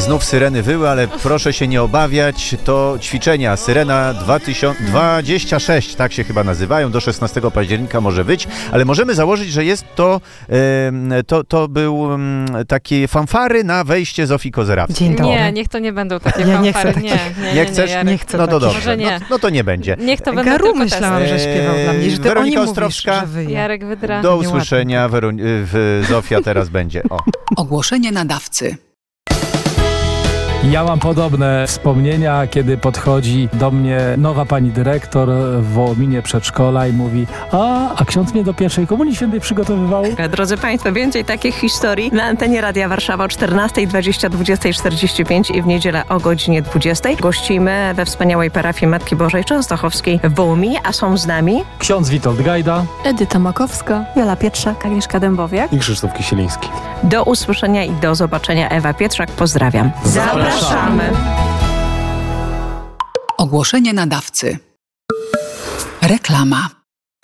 Znów syreny wyły, ale proszę się nie obawiać, to ćwiczenia. Syrena 2026, tak się chyba nazywają, do 16 października może być, ale możemy założyć, że jest to był takie fanfary na wejście Zofii Kozerawskiej. Dzień dobry. Nie, niech to nie będą takie Ja nie fanfary. chcę Nie chcesz? Jarek. Nie chcę No to takich. dobrze, Może nie. no to nie będzie. Niech to będą Garu tylko myślałam, testy. że śpiewał dla mnie, że to Weronika oni Ostrowska. mówisz, że wyje. Jarek Wydra. Do Nieładnie. usłyszenia, Zofia teraz będzie. O. Ogłoszenie nadawcy. Ja mam podobne wspomnienia, kiedy podchodzi do mnie nowa pani dyrektor w Wołominie przedszkola i mówi: a ksiądz mnie do pierwszej komunii świętej przygotowywał? Drodzy Państwo, więcej takich historii na antenie Radia Warszawa o 14:20, 20:45 i w niedzielę o godzinie 20:00. Gościmy we wspaniałej parafii Matki Bożej Częstochowskiej w Wołominie, a są z nami Ksiądz Witold Gajda. Edyta Makowska, Jola Pietrzak, Agnieszka Dębowiak i Krzysztof Kisieliński. Do usłyszenia i do zobaczenia. Ewa Pietrzak, pozdrawiam. Zapraszamy. Ogłoszenie nadawcy. Reklama.